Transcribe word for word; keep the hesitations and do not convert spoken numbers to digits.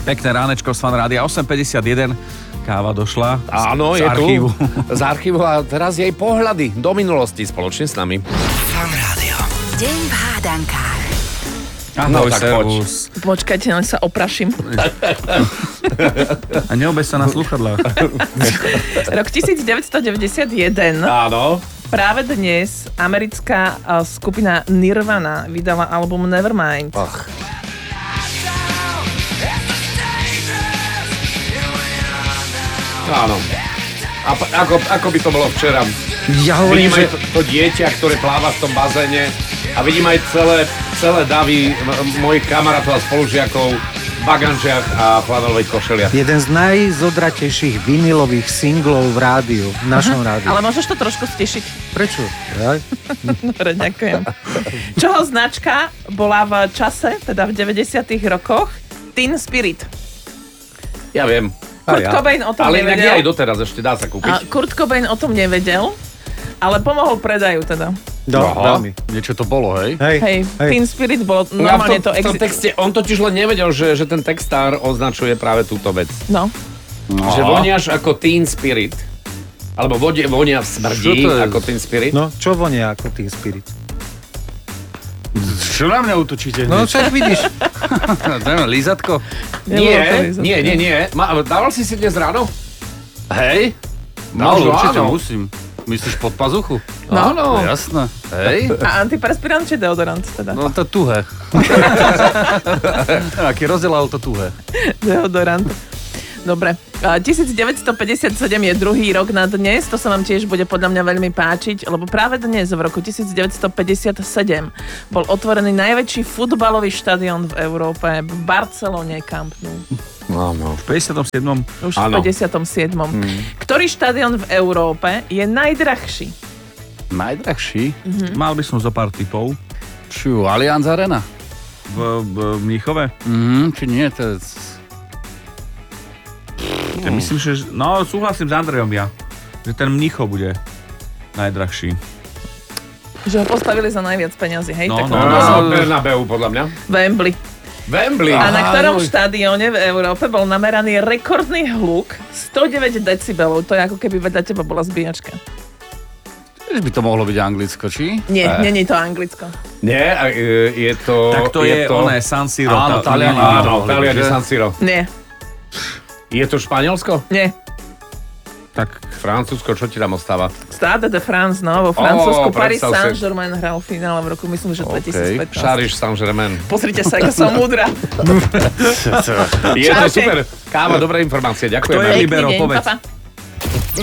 Pekné ránečko z Fan Rádia osem päťdesiatjeden. Káva došla Áno, z, z je archívu. tu. Z archívu a teraz jej pohľady do minulosti spoločne s nami. Fan Rádio. Deň v hádankách. Ahoj, No, tak servus. Počkajte, len sa opraším. A neobež sa na slúchadlách. Rok devätnásťstodeväťdesiatjeden. Áno. Práve dnes americká uh, skupina Nirvana vydala album Nevermind. Ach. Áno. A p- ako, ako by to bolo včera? Ja hovorím, Vidím aj že... to, to dieťa, ktoré pláva v tom bazéne a vidím aj celé, celé davy m- mojich kamarátov a spolužiakov v baganžiach a flanelových košeliach. Jeden z najzodratejších vinilových singlov v rádiu, v našom rádiu. Ale môžeš to trošku stišiť? Prečo? Ja? Dobre, ďakujem. Čoho značka bola v čase, teda v deväťdesiatych rokoch? Teen Spirit. Ja viem. Kurt ja. Cobain o tom Ale inak nevedel. je aj doteraz, ešte dá sa A kúpiť. Kurt Cobain o tom nevedel, ale pomohol predaju teda. Do, Aha. veľmi. Niečo to bolo, hej? Hej, Hej, hej. Teen Spirit bolo, Ja v normálne tom, to v tom exi- texte, on totiž len nevedel, že, že ten textár označuje práve túto vec. No. Že voniaš ako Teen Spirit. Alebo vonia, vonia smrdí Čo to je? ako Teen Spirit. No, čo vonia ako Teen Spirit? Čo na mňa útočíte? No, však vidíš. Dáme lízatko. Nie, nie, nie, nie. Ma, dával si si dnes ráno? Hej? No, No, určite áno. musím. Myslíš pod pazuchu? No. Áno. Jasné. Hej? A antiperspirant či deodorant teda? No to tuhé. Aký rozdiel, ale to tuhé. Deodorant. Dobre. A devätnásťstopäťdesiatsedem je druhý rok na dnes, to sa vám tiež bude podľa mňa veľmi páčiť, lebo práve dnes, v roku devätnásťstopäťdesiatsedem, bol otvorený najväčší futbalový štadión v Európe, v Barcelone Camp Nou. Áno. V päťdesiatom siedmom Už Áno. v päťdesiatom siedmom Hmm. Ktorý štadión v Európe je najdrahší? Najdrahší? Mhm. Mal by som zo pár typov. Čo, Allianz Arena? V, v Mníchove. Mhm, či nie, to je... Ja myslím, že... No, súhlasím s Andrejom ja. Že ten Mníchov bude najdrahší. Že ho postavili za najviac peňazí, hej? No, tak no, ono- No, Bernabeu, podľa mňa. Wembley. Wembley. A na ktorom Áno. štadióne v Európe bol nameraný rekordný hluk stodeväť decibelov. To je ako keby vedľa teba bola zbíjačka. Tiež by to mohlo byť Anglicko, či? Nie, nie, nie to Anglicko. Nie, a, e, je to... Tak to je, to... oné San Siro. Áno, tá- Taliani. Áno, Mohli byť, Taliani že? San Siro. Nie, Je to Španielsko? nie. Tak Francúzsko, čo ti tam ostáva? Stade de France, no, vo Francúzsku. Ó, Paris predstav si. Saint-Germain hral v finále v roku, myslím, že dvetisícpätnásť. Šariš Saint-Germain. Pozrite sa, ako som múdra. Je to Čaute. super. Káva, dobré informácie, to ďakujem. je Pekný Libero, deň, povedz. pa, pa.